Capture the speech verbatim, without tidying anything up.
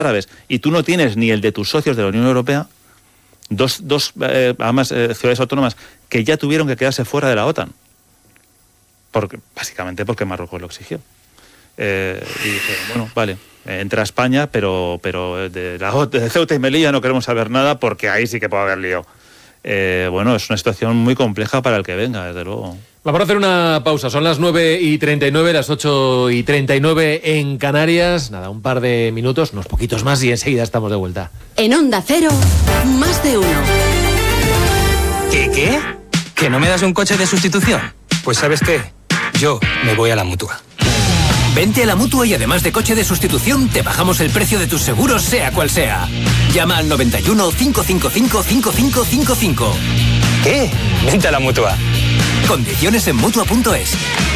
árabes y tú no tienes ni el de tus socios de la Unión Europea, dos, dos eh, además eh, ciudades autónomas que ya tuvieron que quedarse fuera de la OTAN, porque, básicamente porque Marruecos lo exigió. Eh, y dije, bueno, vale, entra a España, pero, pero de, la, de Ceuta y Melilla no queremos saber nada porque ahí sí que puede haber lío. Eh, bueno, es una situación muy compleja para el que venga, desde luego. Vamos a hacer una pausa, son las nueve y treinta y nueve, las ocho y treinta y nueve en Canarias. Nada, un par de minutos, unos poquitos más y enseguida estamos de vuelta. En Onda Cero, más de uno. ¿Qué, qué? ¿Que no me das un coche de sustitución? Pues ¿sabes qué? Yo me voy a la Mutua. Vente a la Mutua y además de coche de sustitución, te bajamos el precio de tus seguros, sea cual sea. Llama al noventa y uno, cinco cinco cinco, cinco cinco cinco cinco. ¿Qué? Vente a la Mutua. Condiciones en Mutua punto es.